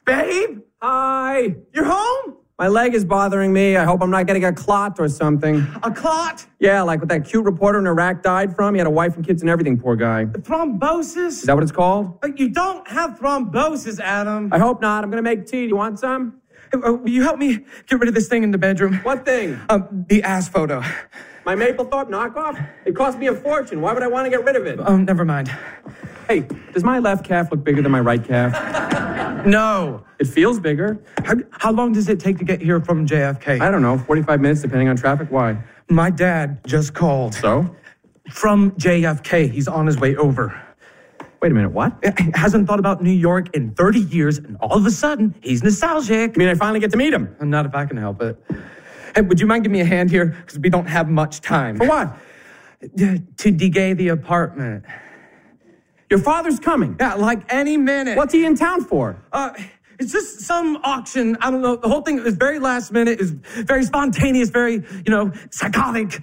Babe? Hi. You're home? My leg is bothering me. I hope I'm not getting a clot or something. A clot? Yeah, like what that cute reporter in Iraq died from. He had a wife and kids and everything, poor guy. Thrombosis? Is that what it's called? You don't have thrombosis, Adam. I hope not. I'm going to make tea. Do you want some? Will you help me get rid of this thing in the bedroom? What thing? The ass photo. My Mapplethorpe knockoff? It cost me a fortune. Why would I want to get rid of it? Never mind. Hey, does my left calf look bigger than my right calf? No. It feels bigger. How long does it take to get here from JFK? I don't know, 45 minutes depending on traffic. Why? My dad just called. So? From JFK. He's on his way over. Wait a minute, what? He hasn't thought about New York in 30 years, and all of a sudden, he's nostalgic. I mean, I finally get to meet him. Not if I can help it. Hey, would you mind giving me a hand here? Because we don't have much time. For what? To de-gay the apartment. Your father's coming. Yeah, like any minute. What's he in town for? It's just some auction. I don't know. The whole thing is very last minute, is very spontaneous, very, psychotic.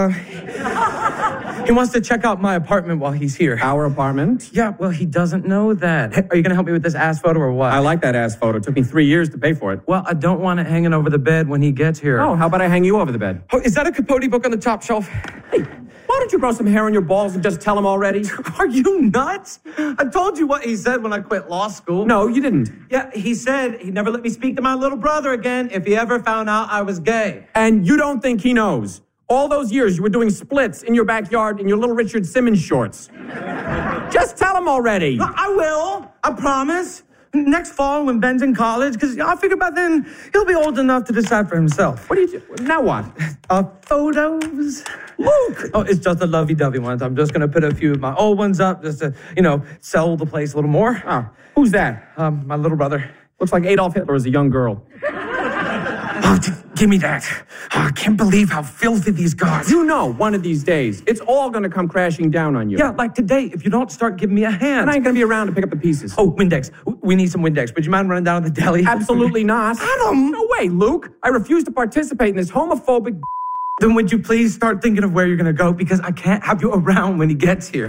He wants to check out my apartment while he's here. Our apartment? Yeah, well, he doesn't know that. Hey, are you going to help me with this ass photo or what? I like that ass photo. It took me 3 years to pay for it. Well, I don't want it hanging over the bed when he gets here. Oh, how about I hang you over the bed? Oh, is that a Capote book on the top shelf? Hey, why don't you grow some hair on your balls and just tell him already? Are you nuts? I told you what he said when I quit law school. No, you didn't. Yeah, he said he'd never let me speak to my little brother again if he ever found out I was gay. And you don't think he knows? All those years you were doing splits in your backyard in your little Richard Simmons shorts. Just tell him already. I will. I promise. Next fall when Ben's in college, because I figure by then he'll be old enough to decide for himself. What do you do? Now what? Photos. Luke! Oh, it's just the lovey-dovey ones. I'm just going to put a few of my old ones up just to, sell the place a little more. Oh, who's that? My little brother. Looks like Adolf Hitler as a young girl. Oh, give me that. Oh, I can't believe how filthy these guys. You know, one of these days, it's all going to come crashing down on you. Yeah, like today, if you don't start giving me a hand. And I ain't going to be around to pick up the pieces. Oh, Windex. We need some Windex. Would you mind running down to the deli? Absolutely not. Adam! No way, Luke. I refuse to participate in this homophobic... Then would you please start thinking of where you're going to go? Because I can't have you around when he gets here.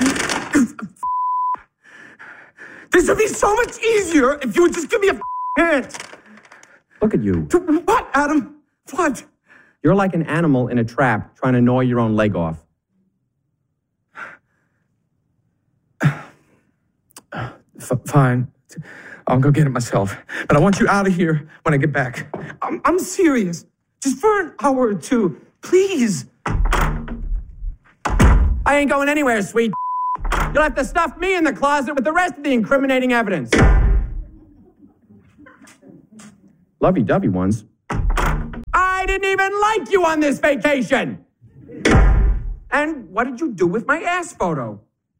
This would be so much easier if you would just give me a hand. Look at you. What, Adam? What? You're like an animal in a trap trying to gnaw your own leg off. Fine. I'll go get it myself. But I want you out of here when I get back. I'm serious. Just for an hour or two. Please. I ain't going anywhere, sweet. You'll have to stuff me in the closet with the rest of the incriminating evidence. Lovey-dovey ones. I didn't even like you on this vacation. And what did you do with my ass photo?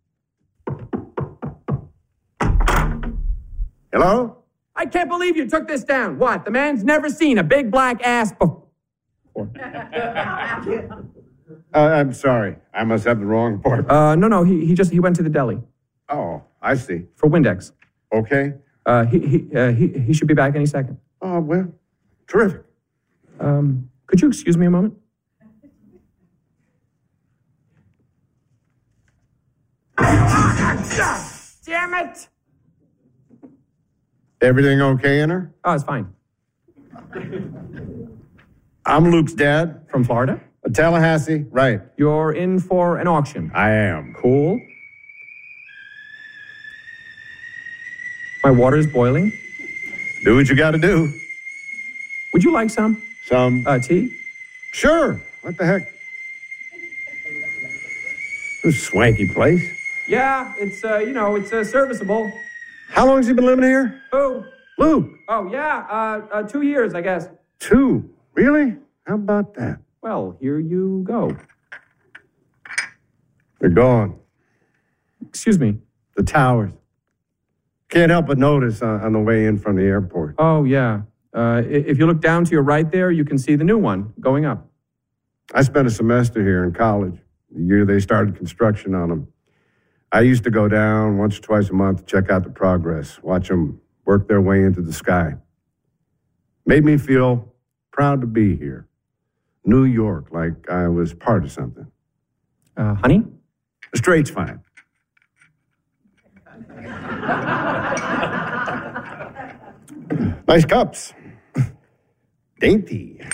Hello? I can't believe you took this down. What? The man's never seen a big black ass before. I'm sorry. I must have the wrong part. No. He went to the deli. Oh, I see. For Windex. Okay. He should be back any second. Oh, well, terrific. Could you excuse me a moment? Damn it! Everything okay in her? Oh, it's fine. I'm Luke's dad. From Florida? Tallahassee, right. You're in for an auction. I am. Cool. My water's boiling. Do what you gotta do. Would you like some? Some? Tea? Sure. What the heck? This swanky place. Yeah, it's serviceable. How long has he been living here? Who? Luke. Oh, yeah, 2 years, I guess. 2? Really? How about that? Well, here you go. They're gone. Excuse me. The towers. Can't help but notice on the way in from the airport. Oh, yeah. If you look down to your right there, you can see the new one going up. I spent a semester here in college, the year they started construction on them. I used to go down once or twice a month to check out the progress, watch them work their way into the sky. Made me feel proud to be here. New York, like I was part of something. Honey? Straight's fine. Nice cups. Dainty.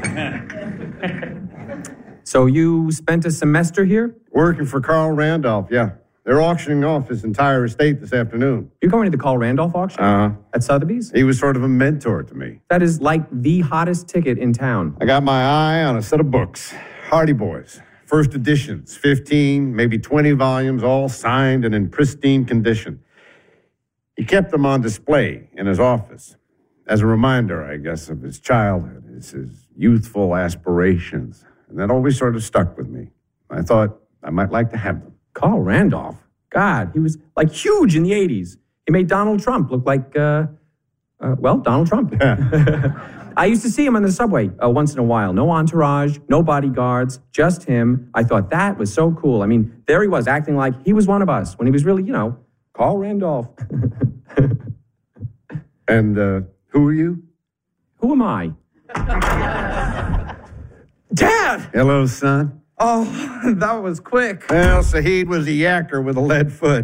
So you spent a semester here? Working for Carl Randolph, yeah. They're auctioning off his entire estate this afternoon. You're going to the Carl Randolph auction? At Sotheby's? He was sort of a mentor to me. That is like the hottest ticket in town. I got my eye on a set of books. Hardy Boys. First editions. 15, maybe 20 volumes, all signed and in pristine condition. He kept them on display in his office. As a reminder, I guess, of his childhood, his youthful aspirations. And that always sort of stuck with me. I thought I might like to have them. Carl Randolph? God, he was like huge in the 80s. He made Donald Trump look like, Donald Trump. I used to see him on the subway once in a while. No entourage, no bodyguards, just him. I thought that was so cool. I mean, there he was acting like he was one of us when he was really, Carl Randolph. And who are you? Who am I? Dad! Hello, son. Oh, that was quick. Well, Saheed was a yacker with a lead foot.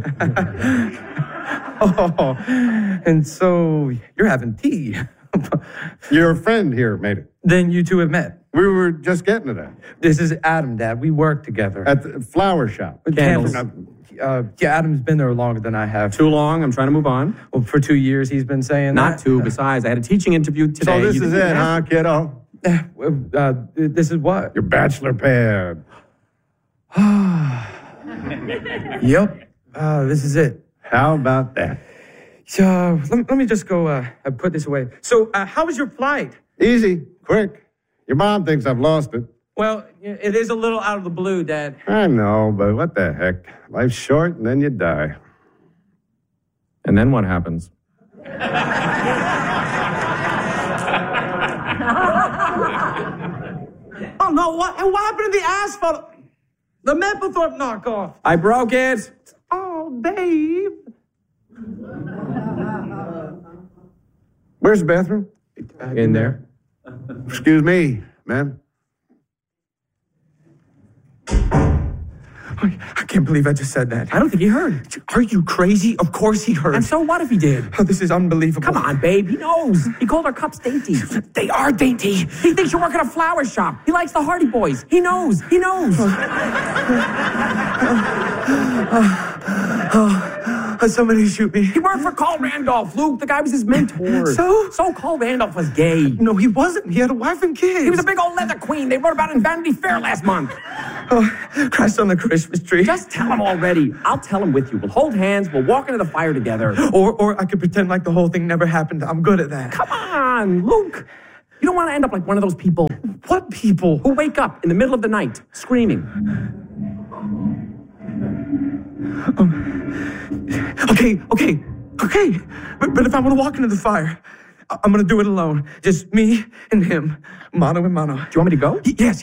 Oh, and so you're having tea. Your friend here made it. Then you two have met. We were just getting to that. This is Adam, Dad. We work together. At the flower shop. Candles. Yeah, Adam's been there longer than I have. Too long. I'm trying to move on. Well, for 2 years, he's been saying Not that. two. Besides, I had a teaching interview today. So this You is didn't it, ask- huh, kiddo? This is what? Your bachelor pad. Yep. This is it. How about that? So let me just go put this away. So how was your flight? Easy, quick. Your mom thinks I've lost it. Well, it is a little out of the blue, Dad. I know, but what the heck? Life's short and then you die. And then what happens? Oh, no, what happened to the asphalt? The Mapplethorpe knockoff. I broke it. Oh, babe. Where's the bathroom? In there. Excuse me, ma'am. I can't believe I just said that. I don't think he heard. Are you crazy? Of course he heard. And so what if he did? Oh, this is unbelievable. Come on, babe. He knows. He called our cups dainty. They are dainty. He thinks you work at a flower shop. He likes the Hardy Boys. He knows. He knows. Somebody shoot me. He worked for Carl Randolph, Luke. The guy was his mentor. So Carl Randolph was gay. No, he wasn't. He had a wife and kids. He was a big old leather queen. They wrote about it in Vanity Fair last month. Oh, Christ on the Christmas tree. Just tell him already. I'll tell him with you. We'll hold hands. We'll walk into the fire together. Or I could pretend like the whole thing never happened. I'm good at that. Come on, Luke. You don't want to end up like one of those people What people? who wake up in the middle of the night screaming. Okay. But if I want to walk into the fire, I'm going to do it alone. Just me and him, mano a mano. Do you want me to go? Yes.